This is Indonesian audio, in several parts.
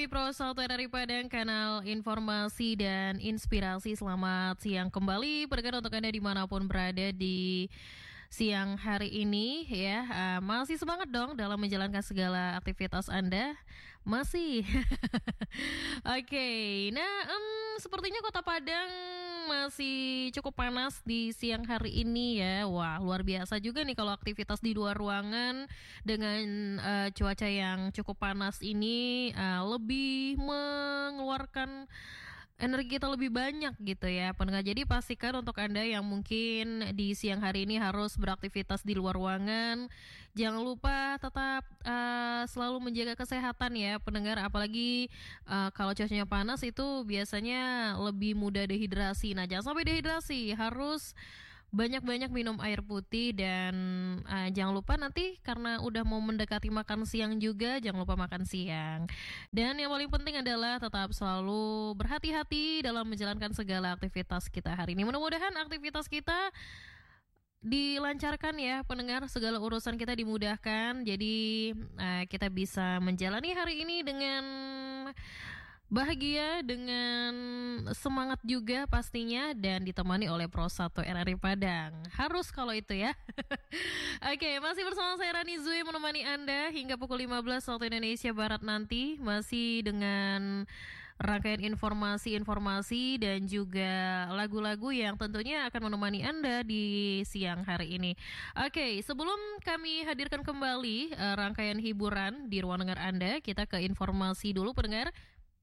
Pro 1 dari Padang, kanal informasi dan inspirasi. Selamat siang kembali pendengar untuk Anda dimanapun berada di siang hari ini ya. Masih semangat dong dalam menjalankan segala aktivitas Anda? Masih. Oke, nah sepertinya Kota Padang masih cukup panas di siang hari ini ya. Wah, luar biasa juga nih kalau aktivitas di luar ruangan dengan cuaca yang cukup panas ini lebih mengeluarkan energi kita lebih banyak gitu ya pendengar. Jadi pastikan untuk Anda yang mungkin di siang hari ini harus beraktivitas di luar ruangan, jangan lupa tetap selalu menjaga kesehatan ya pendengar. Apalagi kalau cuacanya panas itu biasanya lebih mudah dehidrasi. Nah, jangan sampai dehidrasi, harus banyak-banyak minum air putih dan jangan lupa nanti karena udah mau mendekati makan siang juga, jangan lupa makan siang. Dan yang paling penting adalah tetap selalu berhati-hati dalam menjalankan segala aktivitas kita hari ini. Mudah-mudahan aktivitas kita dilancarkan ya pendengar, segala urusan kita dimudahkan. Jadi kita bisa menjalani hari ini dengan bahagia, dengan semangat juga pastinya, dan ditemani oleh Pro 1 RRI Padang. Harus kalau itu ya. Oke, masih bersama saya Rani Zui menemani Anda hingga pukul 15 waktu Indonesia Barat nanti. Masih dengan rangkaian informasi-informasi dan juga lagu-lagu yang tentunya akan menemani Anda di siang hari ini. Oke, sebelum kami hadirkan kembali rangkaian hiburan di ruang dengar Anda, kita ke informasi dulu pendengar.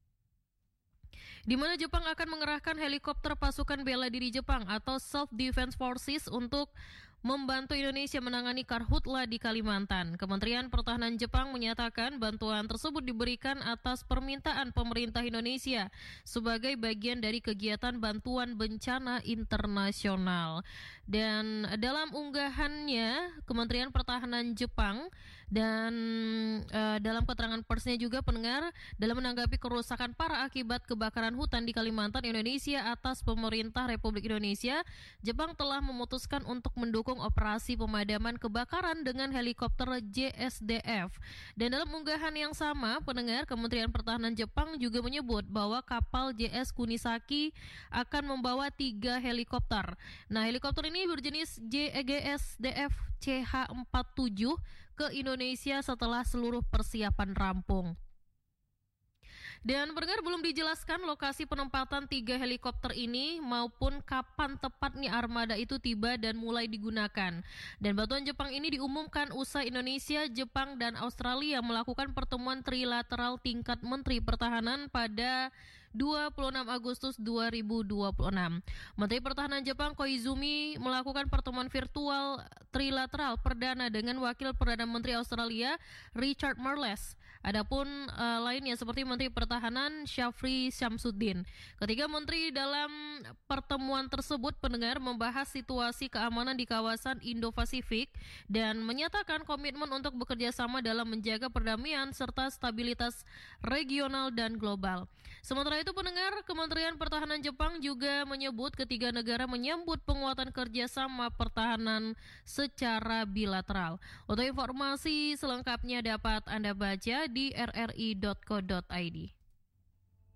Di mana Jepang akan mengerahkan helikopter pasukan bela diri Jepang atau Self Defense Forces untuk membantu Indonesia menangani karhutla di Kalimantan. Kementerian Pertahanan Jepang menyatakan bantuan tersebut diberikan atas permintaan pemerintah Indonesia sebagai bagian dari kegiatan bantuan bencana internasional. Dan dalam unggahannya, Kementerian Pertahanan Jepang dan dalam keterangan persnya juga pendengar, dalam menanggapi kerusakan parah akibat kebakaran hutan di Kalimantan, Indonesia atas pemerintah Republik Indonesia, Jepang telah memutuskan untuk mendukung operasi pemadaman kebakaran dengan helikopter JSDF. Dan dalam unggahan yang sama, pendengar, Kementerian Pertahanan Jepang juga menyebut bahwa kapal JS Kunisaki akan membawa 3 helikopter. Nah, helikopter ini berjenis JSDF CH-47 ke Indonesia setelah seluruh persiapan rampung. Dan pendengar, belum dijelaskan lokasi penempatan 3 helikopter ini maupun kapan tepatnya armada itu tiba dan mulai digunakan. Dan bantuan Jepang ini diumumkan usai Indonesia, Jepang, dan Australia melakukan pertemuan trilateral tingkat Menteri Pertahanan pada 26 Agustus 2026. Menteri Pertahanan Jepang Koizumi melakukan pertemuan virtual trilateral perdana dengan Wakil Perdana Menteri Australia Richard Marles. Adapun lainnya seperti Menteri Pertahanan Syafri Syamsuddin. Ketiga menteri dalam pertemuan tersebut pendengar membahas situasi keamanan di kawasan Indo-Pasifik dan menyatakan komitmen untuk bekerja sama dalam menjaga perdamaian serta stabilitas regional dan global. Sementara itu pendengar, Kementerian Pertahanan Jepang juga menyebut ketiga negara menyambut penguatan kerjasama pertahanan secara bilateral. Untuk informasi selengkapnya dapat Anda baca di rri.co.id.